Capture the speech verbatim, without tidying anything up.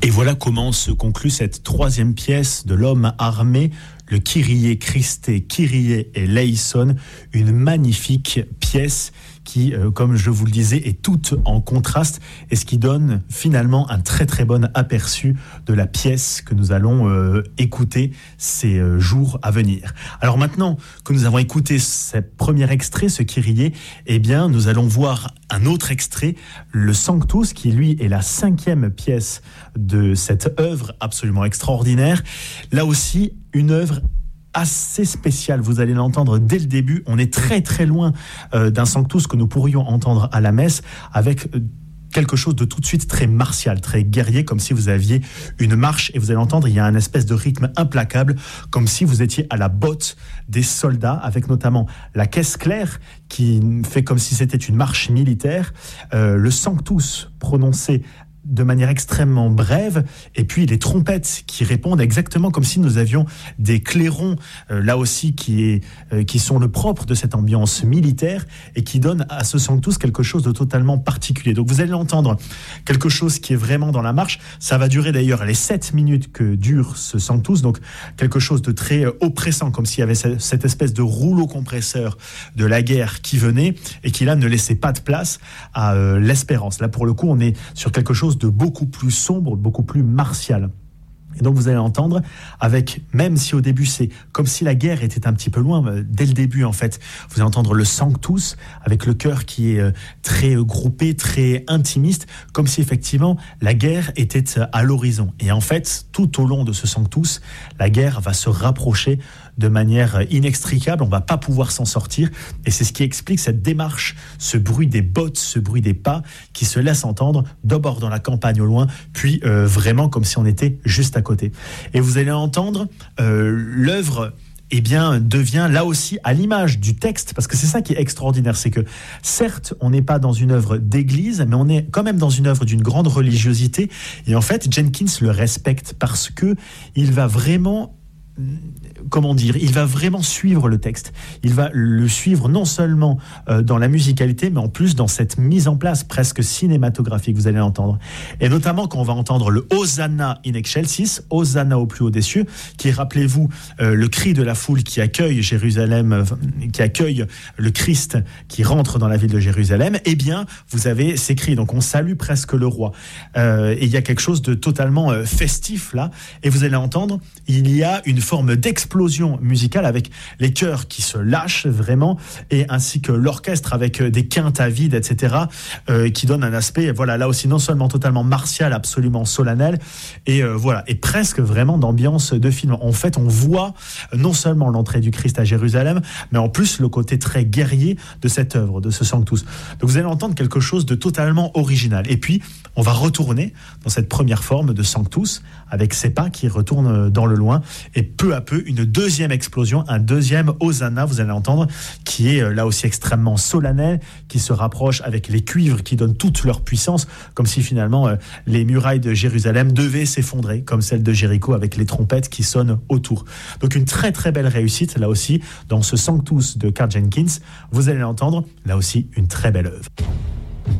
Et voilà comment se conclut cette troisième pièce de l'homme armé, le Kyrie Christe, Kyrie eleison, une magnifique pièce qui, euh, comme je vous le disais, est toute en contraste et ce qui donne finalement un très très bon aperçu de la pièce que nous allons euh, écouter ces euh, jours à venir. Alors maintenant que nous avons écouté ce premier extrait, ce Kyrie, eh bien nous allons voir un autre extrait, le Sanctus, qui lui est la cinquième pièce de cette œuvre absolument extraordinaire. Là aussi, une œuvre assez spécial, vous allez l'entendre dès le début. On est très très loin euh, d'un Sanctus que nous pourrions entendre à la messe, avec euh, quelque chose de tout de suite très martial, très guerrier, comme si vous aviez une marche, et vous allez entendre, il y a un espèce de rythme implacable, comme si vous étiez à la botte des soldats, avec notamment la caisse claire qui fait comme si c'était une marche militaire, euh, le Sanctus prononcé de manière extrêmement brève, et puis les trompettes qui répondent exactement comme si nous avions des clairons, euh, là aussi, qui, est, euh, qui sont le propre de cette ambiance militaire et qui donnent à ce Sanctus quelque chose de totalement particulier. Donc vous allez entendre quelque chose qui est vraiment dans la marche. Ça va durer d'ailleurs les sept minutes que dure ce Sanctus, donc quelque chose de très oppressant, comme s'il y avait cette espèce de rouleau compresseur de la guerre qui venait et qui là ne laissait pas de place à euh, l'espérance. Là pour le coup on est sur quelque chose de beaucoup plus sombre, beaucoup plus martial. Et donc vous allez entendre avec, même si au début c'est comme si la guerre était un petit peu loin, dès le début en fait, vous allez entendre le Sanctus avec le chœur qui est très groupé, très intimiste, comme si effectivement la guerre était à l'horizon. Et en fait, tout au long de ce Sanctus, la guerre va se rapprocher de manière inextricable, on va pas pouvoir s'en sortir, et c'est ce qui explique cette démarche, ce bruit des bottes, ce bruit des pas qui se laisse entendre d'abord dans la campagne au loin, puis euh, vraiment comme si on était juste à côté. Et vous allez entendre euh, l'œuvre eh bien, devient là aussi à l'image du texte, parce que c'est ça qui est extraordinaire, c'est que certes, on n'est pas dans une œuvre d'église, mais on est quand même dans une œuvre d'une grande religiosité, et en fait, Jenkins le respecte parce que il va vraiment comment dire, il va vraiment suivre le texte. Il va le suivre non seulement euh, dans la musicalité, mais en plus dans cette mise en place presque cinématographique, vous allez l'entendre. Et notamment quand on va entendre le Hosanna in excelsis, Hosanna au plus haut des cieux, qui est, rappelez-vous, euh, le cri de la foule qui accueille Jérusalem, euh, qui accueille le Christ qui rentre dans la ville de Jérusalem. Eh bien, vous avez ces cris. Donc on salue presque le roi. Euh, et il y a quelque chose de totalement euh, festif là. Et vous allez entendre, il y a une forme d'explosion musicale avec les chœurs qui se lâchent vraiment, et ainsi que l'orchestre avec des quintes à vide, et cetera, euh, qui donne un aspect, voilà, là aussi non seulement totalement martial, absolument solennel, et euh, voilà, et presque vraiment d'ambiance de film. En fait, on voit non seulement l'entrée du Christ à Jérusalem, mais en plus le côté très guerrier de cette œuvre, de ce Sanctus. Donc vous allez entendre quelque chose de totalement original. Et puis, on va retourner dans cette première forme de Sanctus, avec ses pas qui retournent dans le loin, et peu à peu, une deuxième explosion, un deuxième Hosanna, vous allez entendre, qui est là aussi extrêmement solennel, qui se rapproche avec les cuivres qui donnent toute leur puissance, comme si finalement euh, les murailles de Jérusalem devaient s'effondrer, comme celles de Jéricho, avec les trompettes qui sonnent autour. Donc une très très belle réussite, là aussi, dans ce Sanctus de Karl Jenkins, vous allez l'entendre, là aussi, une très belle œuvre.